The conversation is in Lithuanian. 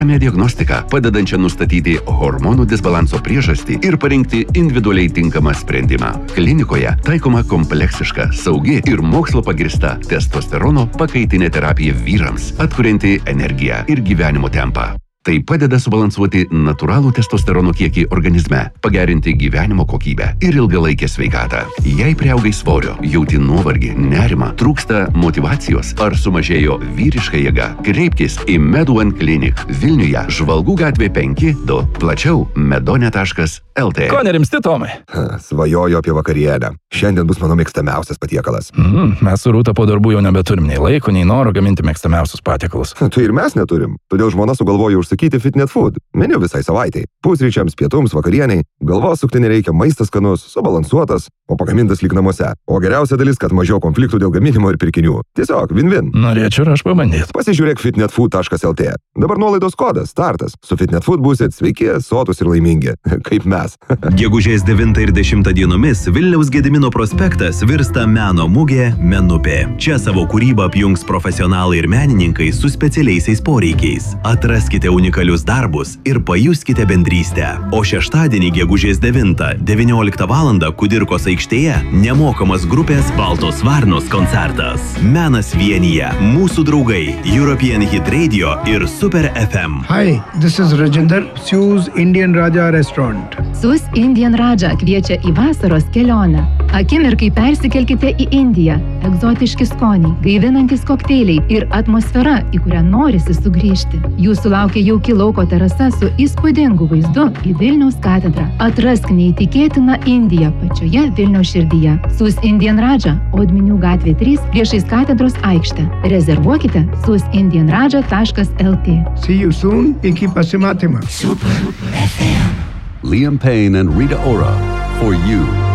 Diagnostika, padedančia nustatyti hormonų disbalanso priežastį ir parinkti individualiai tinkamą sprendimą. Klinikoje taikoma kompleksiška, saugi ir mokslo pagrįsta testosterono pakaitinė terapija vyrams, atkurianti energiją ir gyvenimo tempą. Tai padeda subalansuoti natūralų testosterono kiekį organizme, pagerinti gyvenimo kokybę ir ilgalaikę sveikatą. Jei priaugai svorio, jauti nuovargį, nerimą, trūksta motyvacijos ar sumažėjo vyriška jėga, kreipkis į Med1 Clinic Vilniuje, Žvalgų gatvė 5, plačiau medone.lt. Ko nerimsti, Tomai? Svajoju apie vakarienę. Šiandien bus mano mėgstamiausias patiekalas. Mes su Rūta po darbų jau nebeturim nei laiko, nei noro gaminti mėgstamiausius patiekalus. Tai ir mes neturim. Todėl žmona sugalvojo užsakyti Fitnet Food. Meniu visai savaitai. Pusryčiams, pietums, vakarieniai. Galvos sukti nereikia, maistas skanus, subalansuotas, o pagamintas lyg namuose. O geriausia dalis, kad mažiau konfliktų dėl gaminimo ir pirkinių. Tiesiog win-win. Norėčiau ir aš pabandyti. Pasižiūrėk fitnetfood.lt. Dabar nuolaidos kodas startas. Su Fitnet Food būsit sveiki, sotus ir laimingi. Kaip mes. Gegužės 9 ir 10 dienomis Vilniaus Gedimino prospektas virsta meno mugė Menupė. Čia savo kūrybą apjungs profesionalai ir menininkai su specialiaisiais poreikiais. Atraskite unikalius darbus ir pajuskite bendrystę. O šeštadienį gegužės 9-19 val. Kudirkos aikštėje nemokamas grupės Baltos Varnos koncertas. Menas vienyje. Mūsų draugai European Hit Radio ir Super FM. Hi, this is Rajinder, Sue's Indian Raja Restaurant. Sue's Indian Raja kviečia į vasaros kelionę. Akimirkai persikelkite į Indiją. Egzotiški skoniai, gaivinantis kokteiliai ir atmosfera, į kurią norisi sugrįžti. Jūsų laukia jauki lauko terasa su įspūdingu vaizdu į Vilniaus katedrą. Atrask neįtikėtiną Indiją pačioje Vilniaus širdyje. Sue's Indian Raja, Odminių gatvė 3 priešais katedros aikštę. Rezervuokite sue'sindianraja.lt. See you soon, iki pasimatymo. Liam Payne and Rita Ora, For You.